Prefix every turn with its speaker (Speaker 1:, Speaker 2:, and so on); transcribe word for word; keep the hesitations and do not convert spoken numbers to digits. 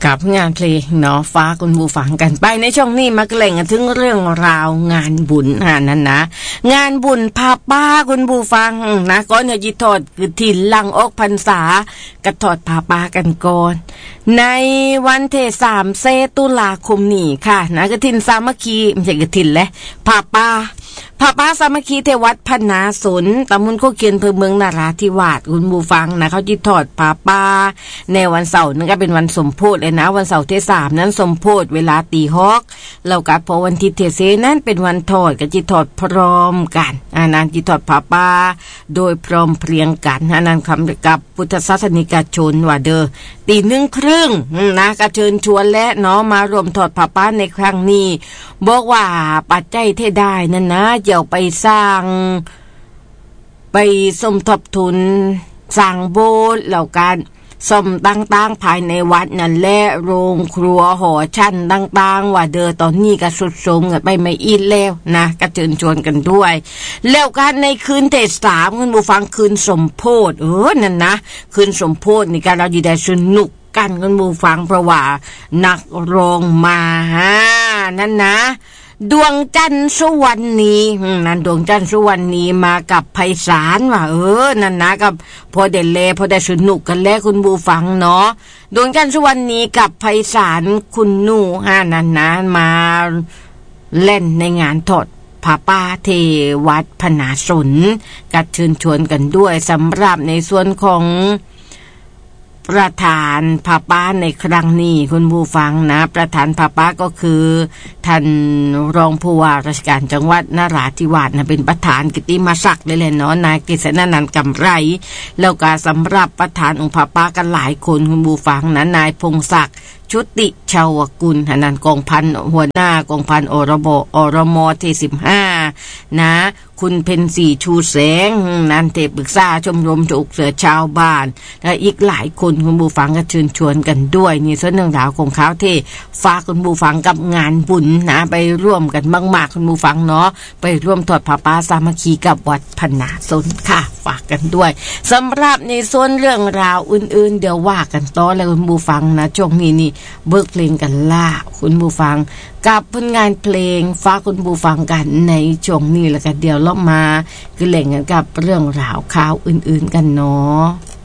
Speaker 1: กับงานเพลงเนาะฟ้าคุณผู้ฟังกันไปในช่วงนี้มาเกล่งกันถึงเรื่องราวงานบุญอ่านั่นนะงานบุญพาป้าคุณผู้ฟังนะก่อนจะยิทอดคือถิ่นลังออกพรรษากระทอดพาป้ากันก่อนในวันที่สามเซตุลาคมนี้ค่ะนะกฐินสามัคคีไม่ใช่กฐินแหละพาป้าพาป้าสามัคคีเทวัดพนาสนตำบลโคเคียนอำเภอเมืองนราธิวาสคุณผู้ฟังนะเขาจิทอดพาป้าในวันเสาร์นั่นก็เป็นวันสมโพธิเลยนะวันเสาร์ที่สามนั้นสมโพธิเวลาตีฮอกแล้วก็พอวันที่เทเสนั้นเป็นวันทอดก็จิทอดพร้อมกันอันนั้นจิทอดพาป้าโดยพร้อมเพรียงกันอันนั้นคำกับพุทธศาสนิกชนว่าเด้อตีหนึ่งครึ่งนะก็เชิญชวนและเนาะมารวมทอดพาป้าในครั้งนี้บอกว่าปัจจัยที่ได้นั่นนะจะเอาไปสร้างไปสมทบทุนสร้างโบสถ์แล้วกันสมต่างๆภายในวัดนั่นแหละโรงครัวหอชั้นต่างๆว่าเด้อตอนนี้ก็สุดสมกันไปไม่อินแล้วนะก็เชิญชวนกันด้วยแล้วกันในคืนที่สามคุณผู้ฟังคืนสมโพธิเออนั่นนะคืนสมโพธินี่ก็เราดีได้สนุกกันคุณผู้ฟังเพราะว่านักร้องมาฮะนั่นนะดวงจันทร์สุวรรณีนั่นดวงจันทร์สุวรรณีมากับไพศาลว่าเออนั่นนะกับพอได้เลพอได้สนุกกันแล้วคุณผู้ฟังเนาะดวงจันทร์สุวรรณีกับไพศาลคุณหนูฮะนั่นนะมาเล่นในงานทอดพาป้าเทวัดพนาสนกัดเชิญชวนกันด้วยสำหรับในส่วนของประธานพาป้าในครั้งนี้คุณผู้ฟังนะประธานพาป้าก็คือท่านรองผู้ว่าราชการจังหวัดนราธิวาสนะเป็นประธานกิตติมศักดิ์เลยแหละเนาะนายกฤษณนันท์กำไรแล้วก็สำหรับประธานองค์พาป้ากันหลายคนคุณผู้ฟังนะนายพงศักดิ์ชุติชาวกุลนันกองพันหัวหน้ากองพันอรบอรมที่สิบห้านะคุณเพ็ญศรีชูแสงนันเทพปรึกษาชมรมจุกเสือชาวบ้านและอีกหลายคนคุณผู้ฟังก็เชิญชวนกันด้วยนี่ส่วนเรื่องราวของเขาที่ฝากคุณผู้ฟังกับงานบุญนะไปร่วมกันมากๆคุณผู้ฟังเนาะไปร่วมทอดผ้าป่าสามัคคีกับวัดพนาสนค่ะฝากกันด้วยสำหรับในส่วนเรื่องราวอื่นๆเดี๋ยวว่ากันต่อแล้วคุณผู้ฟังนะช่วงนี้นี่เบิกเพลงกันล่าคุณผู้ฟังกับผลงานเพลงฝากคุณผู้ฟังกันในช่วงนี้แล้วกันเดี๋ยวเรามาคือเล่นกันกับเรื่องราวข่าวอื่นๆกันเนาะ